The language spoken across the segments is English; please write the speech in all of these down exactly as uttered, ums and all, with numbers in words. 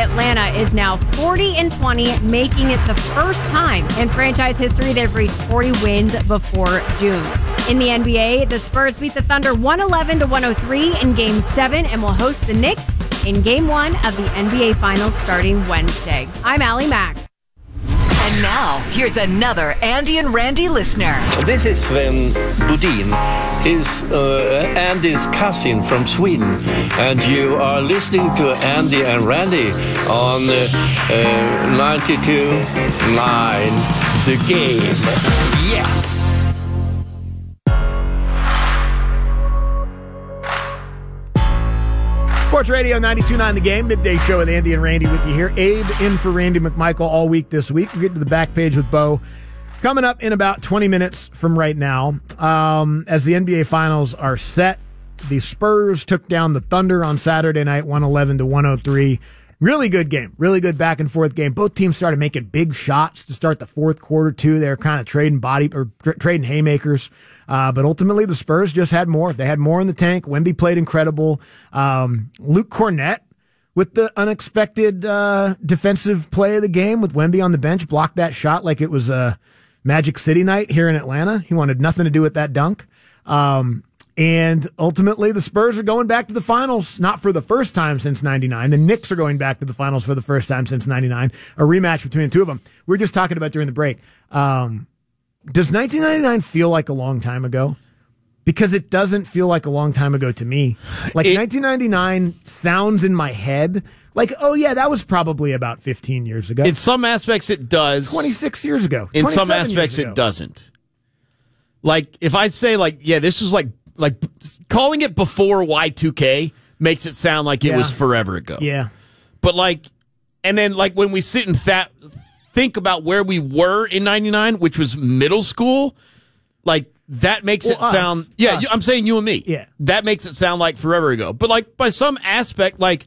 Atlanta is now forty and twenty, making it the first time in franchise history they've reached forty wins before June. In the N B A, the Spurs beat the Thunder one eleven to one oh three in Game seven and will host the Knicks in Game one of the N B A Finals starting Wednesday. I'm Allie Mack. And now, here's another Andy and Randy listener. This is Sven Budin. He's uh, Andy's cousin from Sweden. And you are listening to Andy and Randy on uh, uh, ninety-two point nine The Game. Yeah. Sports Radio ninety-two point nine The Game, midday show with Andy and Randy with you here. Abe in for Randy McMichael all week this week. We'll get to the back page with Bo coming up in about twenty minutes from right now. Um, as the N B A Finals are set, the Spurs took down the Thunder on Saturday night, one eleven to one oh three. Really good game. Really good back and forth game. Both teams started making big shots to start the fourth quarter, too. They were kind of trading body or tra- trading haymakers. Uh, but ultimately, the Spurs just had more. They had more in the tank. Wemby played incredible. Um, Luke Cornett with the unexpected uh, defensive play of the game with Wemby on the bench, blocked that shot like it was a Magic City night here in Atlanta. He wanted nothing to do with that dunk. Um, and ultimately, the Spurs are going back to the finals, not for the first time since ninety-nine. The Knicks are going back to the finals for the first time since ninety-nine. A rematch between the two of them. We were just talking about during the break. Um, Does nineteen ninety-nine feel like a long time ago? Because it doesn't feel like a long time ago to me. Like it, nineteen ninety-nine sounds in my head like, oh yeah, that was probably about fifteen years ago. In some aspects it does. twenty-six years ago. In some aspects it doesn't. Like, if I say, like, yeah, this was like, like calling it before Y two K makes it sound like it yeah. was forever ago. Yeah. But like, and then like when we sit and that, think about where we were in ninety-nine, which was middle school, like that makes well, it us, sound, yeah, us. I'm saying you and me. Yeah. That makes it sound like forever ago. But like by some aspect, like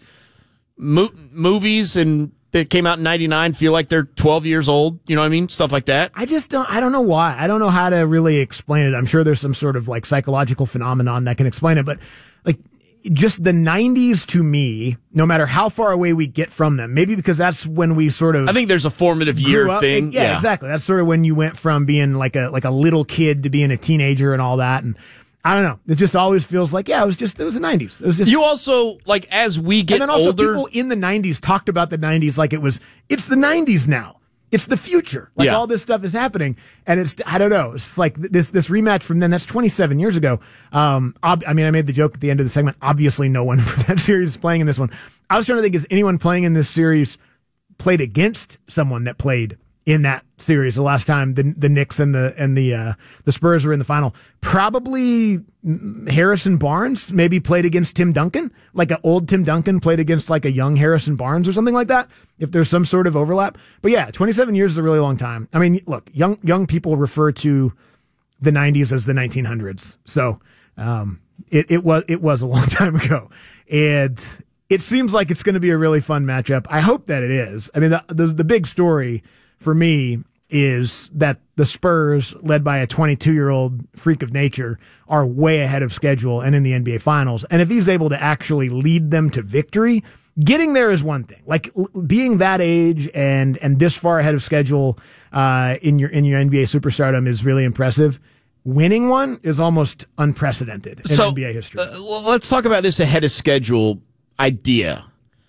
mo- movies and that came out in ninety-nine feel like they're twelve years old. You know what I mean? Stuff like that. I just don't, I don't know why. I don't know how to really explain it. I'm sure there's some sort of like psychological phenomenon that can explain it, but like, just the nineties to me, no matter how far away we get from them, maybe because that's when we sort of. I think there's a formative year up. thing. Yeah, yeah, exactly. That's sort of when you went from being like a like a little kid to being a teenager and all that. And I don't know. It just always feels like, yeah, it was just, it was the nineties. It was just. You also, like, as we get and then also older. people in the nineties talked about the nineties like it was, it's the nineties now. It's the future. Like yeah. all this stuff is happening. And it's, I don't know. It's like this, this rematch from then. That's twenty-seven years ago. Um, ob- I mean, I made the joke at the end of the segment. Obviously no one from that series is playing in this one. I was trying to think, is anyone playing in this series played against someone that played in that series the last time the the Knicks and the and the uh, the Spurs were in the final? Probably Harrison Barnes maybe played against Tim Duncan, like an old Tim Duncan played against like a young Harrison Barnes or something like that, if there's some sort of overlap. But yeah, twenty-seven years is a really long time. I mean, look, young young people refer to the nineties as the nineteen hundreds. So um, it, it was it was a long time ago. And it seems like it's going to be a really fun matchup. I hope that it is. I mean, the the, the big story for me is that the Spurs, led by a twenty-two-year-old freak of nature, are way ahead of schedule and in the N B A Finals. And if he's able to actually lead them to victory, getting there is one thing. Like being that age and and this far ahead of schedule uh, in your in your N B A superstardom is really impressive. Winning one is almost unprecedented in so, N B A history. Uh, well, let's talk about this ahead of schedule idea.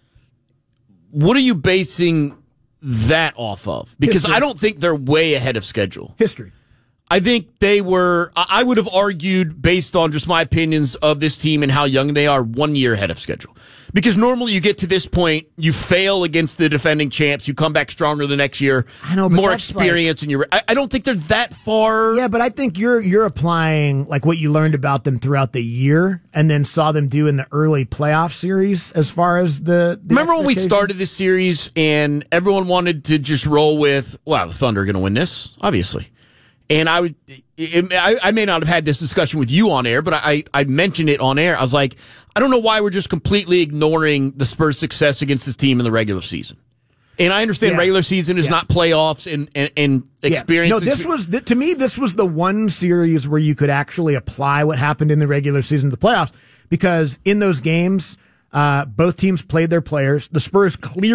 What are you basing that off of? Because History. I don't think they're way ahead of schedule. History. I think they were, I would have argued, based on just my opinions of this team and how young they are, one year ahead of schedule. Because normally you get to this point, you fail against the defending champs, you come back stronger the next year, I know, but more that's experience, like, and you're, I, I don't think they're that far. Yeah, but I think you're you're applying like what you learned about them throughout the year and then saw them do in the early playoff series as far as the, the Remember when we started this series and everyone wanted to just roll with, wow, the Thunder are going to win this, obviously. And I would, it, I, I may not have had this discussion with you on air, but I, I mentioned it on air. I was like, I don't know why we're just completely ignoring the Spurs' success against this team in the regular season. And I understand yeah. regular season is yeah. not playoffs and, and, and experience. Yeah. No, this was, to me, this was the one series where you could actually apply what happened in the regular season to the playoffs, because in those games, uh, both teams played their players. The Spurs clearly